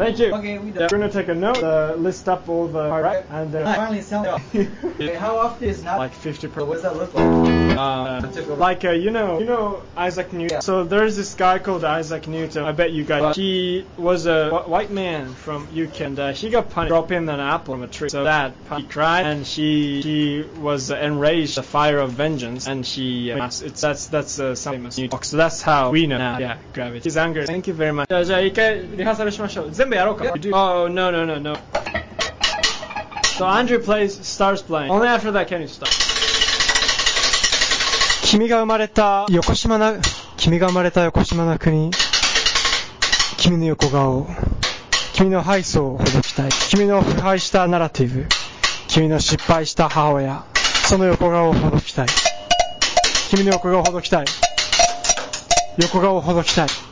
Thank you. Okay, we We're gonna take a note, list up all the right, and finally sell it. How often is now? like 50 per. What does that look like? Like you know Isaac Newton. Yeah. So there's this guy called Isaac Newton. I bet you guys. He was a white man from UK, and he got punished dropping an apple from a tree. So that he cried, and she was enraged, the fire of vengeance, and that's famous Newton. So that's how we know now. Yeah, gravity. He's angry. Thank you very much. じゃあ一回リハーサルしましょう。全部やろうか。Oh no. So Andrew starts playing. Only after that can you stop. 君が生まれた横島な国。君の横顔。君の敗訴をほどきたい。君の腐敗したナラティブ。君の失敗した母親。その横顔をほどきたい。君の横顔をほどきたい。横顔をほどきたい。